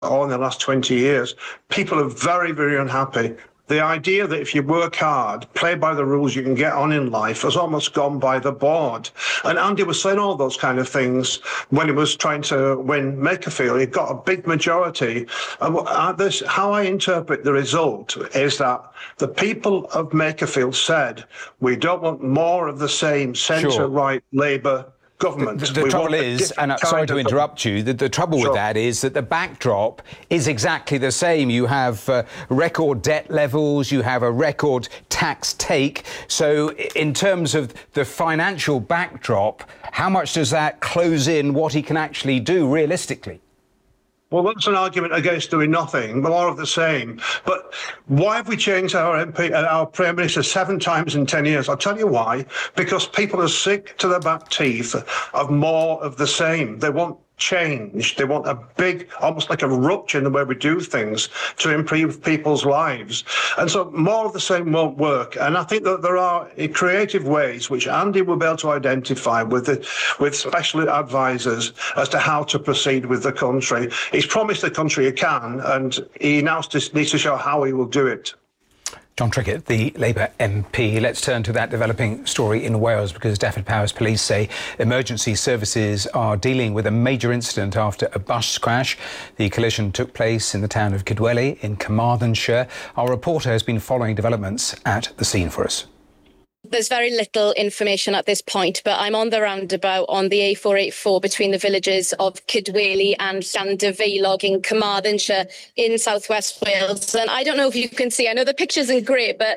all in the last 20 years, people are very, very unhappy. The idea that if you work hard, play by the rules, you can get on in life has almost gone by the board. And Andy was saying all those kind of things when he was trying to win Makerfield. He got a big majority. How I interpret the result is that the people of Makerfield said, we don't want more of the same centre-right Labour government. The trouble is, and sorry to interrupt you, the trouble with that is that the backdrop is exactly the same. You have record debt levels, you have a record tax take. So in terms of the financial backdrop, how much does that close in what he can actually do realistically? Well, that's an argument against doing nothing, more of the same. But why have we changed our Prime Minister 7 times in 10 years? I'll tell you why. Because people are sick to their back teeth of more of the same. They want change. They want a big, almost like a rupture in the way we do things to improve people's lives. And so more of the same won't work. And I think that there are creative ways which Andy will be able to identify with special advisors as to how to proceed with the country. He's promised the country he can, and he now just needs to show how he will do it. John Trickett, the Labour MP. Let's turn to that developing story in Wales, because Stafford Powys police say emergency services are dealing with a major incident after a bus crash. The collision took place in the town of Kidwelly in Carmarthenshire. Our reporter has been following developments at the scene for us. There's very little information at this point, but I'm on the roundabout on the A484 between the villages of Kidwelly and Llandaveilog in Carmarthenshire in southwest Wales. And I don't know if you can see, I know the picture isn't great, but